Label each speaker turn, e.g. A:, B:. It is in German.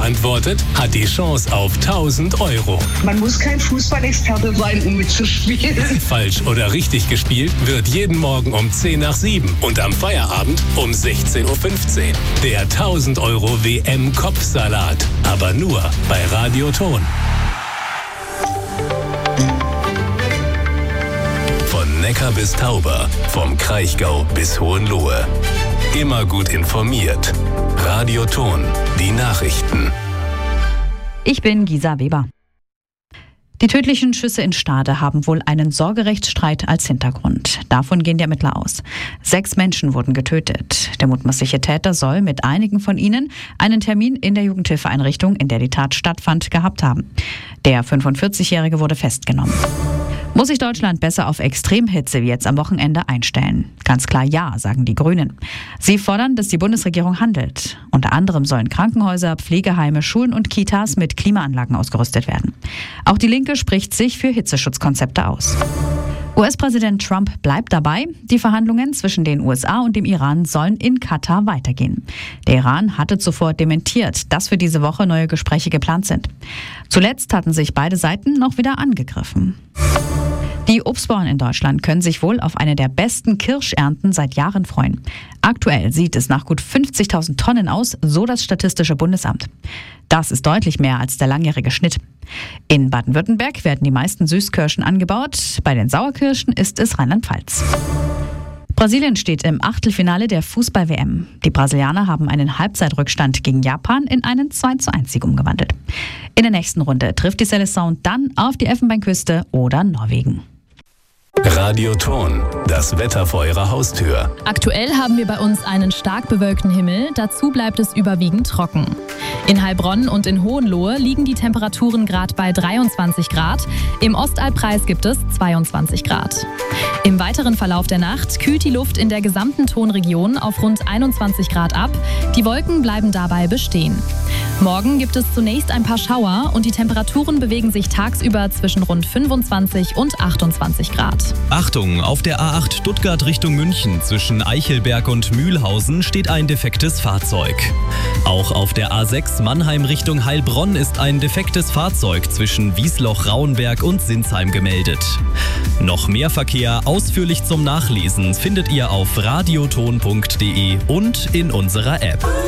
A: beantwortet, hat die Chance auf 1.000 Euro.
B: Man muss kein Fußballexperte sein, um mitzuspielen.
A: Falsch oder richtig gespielt wird jeden Morgen um 6:10 und am Feierabend um 16:15 Uhr. Der 1.000 Euro WM-Kopfsalat. Aber nur bei Radio Ton. Von Neckar bis Tauber, vom Kraichgau bis Hohenlohe. Immer gut informiert. Radio Ton, die Nachrichten.
C: Ich bin Gisa Weber. Die tödlichen Schüsse in Stade haben wohl einen Sorgerechtsstreit als Hintergrund. Davon gehen die Ermittler aus. 6 Menschen wurden getötet. Der mutmaßliche Täter soll mit einigen von ihnen einen Termin in der Jugendhilfeeinrichtung, in der die Tat stattfand, gehabt haben. Der 45-Jährige wurde festgenommen. Muss sich Deutschland besser auf Extremhitze wie jetzt am Wochenende einstellen? Ganz klar ja, sagen die Grünen. Sie fordern, dass die Bundesregierung handelt. Unter anderem sollen Krankenhäuser, Pflegeheime, Schulen und Kitas mit Klimaanlagen ausgerüstet werden. Auch die Linke spricht sich für Hitzeschutzkonzepte aus. US-Präsident Trump bleibt dabei. Die Verhandlungen zwischen den USA und dem Iran sollen in Katar weitergehen. Der Iran hatte zuvor dementiert, dass für diese Woche neue Gespräche geplant sind. Zuletzt hatten sich beide Seiten noch wieder angegriffen. Die Obstbauern in Deutschland können sich wohl auf eine der besten Kirschernten seit Jahren freuen. Aktuell sieht es nach gut 50.000 Tonnen aus, so das Statistische Bundesamt. Das ist deutlich mehr als der langjährige Schnitt. In Baden-Württemberg werden die meisten Süßkirschen angebaut. Bei den Sauerkirschen ist es Rheinland-Pfalz. Brasilien steht im Achtelfinale der Fußball-WM. Die Brasilianer haben einen Halbzeitrückstand gegen Japan in einen 2:1-Sieg umgewandelt. In der nächsten Runde trifft die Seleção dann auf die Elfenbeinküste oder Norwegen.
A: Radio Ton, das Wetter vor Ihrer Haustür.
D: Aktuell haben wir bei uns einen stark bewölkten Himmel, dazu bleibt es überwiegend trocken. In Heilbronn und in Hohenlohe liegen die Temperaturen gerade bei 23 Grad, im Ostalbkreis gibt es 22 Grad. Im weiteren Verlauf der Nacht kühlt die Luft in der gesamten Tonregion auf rund 21 Grad ab, die Wolken bleiben dabei bestehen. Morgen gibt es zunächst ein paar Schauer und die Temperaturen bewegen sich tagsüber zwischen rund 25 und 28 Grad.
E: Achtung, auf der A8 Stuttgart Richtung München zwischen Eichelberg und Mühlhausen steht ein defektes Fahrzeug. Auch auf der A6 Mannheim Richtung Heilbronn ist ein defektes Fahrzeug zwischen Wiesloch-Rauenberg und Sinsheim gemeldet. Noch mehr Verkehr ausführlich zum Nachlesen findet ihr auf radioton.de und in unserer App.